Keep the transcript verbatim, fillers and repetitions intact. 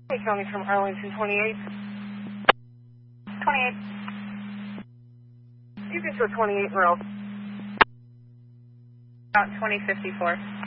Hey, County from Arlington, twenty-eight. twenty-eight. You can show twenty-eight row. About twenty fifty-four.